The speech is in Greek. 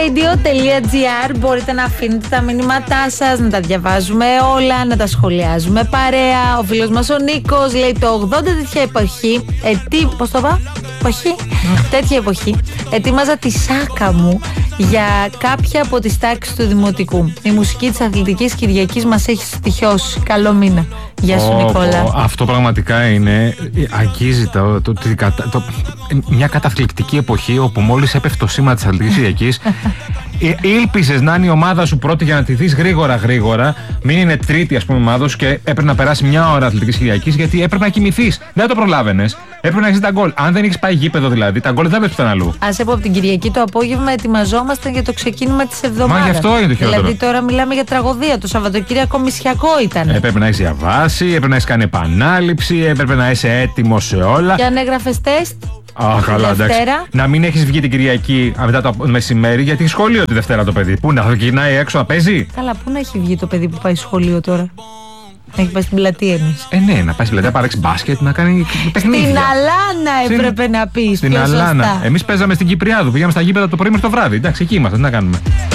Radio.gr, μπορείτε να αφήνετε τα μηνύματά σας, να τα διαβάζουμε όλα, να τα σχολιάζουμε παρέα. Ο φίλος μας ο Νίκος λέει το 80 τέτοια εποχή. Πώς το είπα? Εποχή? Τέτοια εποχή. Ετοίμαζα τη σάκα μου για κάποια από τις τάξεις του Δημοτικού. Η μουσική της Αθλητικής Κυριακής μας έχει στοιχειώσει. Καλό μήνα. Γεια σου, Νικόλα. Αυτό πραγματικά είναι. Αγγίζει μια καταθλιπτική εποχή όπου μόλις έπεφτε το σήμα της Αθλητικής Κυριακής. Ήλπιζες να είναι η ομάδα σου πρώτη για να τη δεις γρήγορα. Μην είναι τρίτη, ας πούμε, ομάδα σου και έπρεπε να περάσει μια ώρα Αθλητικής Κυριακής γιατί έπρεπε να κοιμηθείς. Δεν το προλάβαινες. Έπρεπε να έχεις τα γκολ. Αν δεν έχεις πάει γήπεδο δηλαδή, τα γκολ δεν θα πέφτουν αλλού. Ας πω από την Κυριακή το απόγευμα ετοιμαζόμασταν για το ξεκίνημα της εβδομάδας. Μα γι' αυτό είναι το χειρότερο. Δηλαδή τώρα μιλάμε για τραγωδία. Το Σαββατοκύριακο μισιακό ήταν. Έπρεπε να έχεις διαβάσει, έπρεπε να έχεις κάνει επανάληψη, έπρεπε να είσαι έτοιμος σε όλα. Και αν έγραφες τεστ. Καλά, εντάξει. Να μην έχεις βγει την Κυριακή μετά το μεσημέρι, γιατί σχολείο τη Δευτέρα το παιδί. Πού να γυρνάει έξω να παίζει. Καλά, πού να έχει βγει το παιδί που πάει σχολείο τώρα? Να έχει πάει στην πλατεία εμείς. Ναι, να πάει στην πλατεία, πάρει μπάσκετ, να κάνει παιχνίδια. Στην Αλάνα έπρεπε να πει. Στην Αλάνα. Εμείς παίζαμε στην Κυπριάδου, πήγαμε στα γήπεδα το πρωί μέχρι το βράδυ. Εντάξει, εκεί είμαστε, τι να κάνουμε.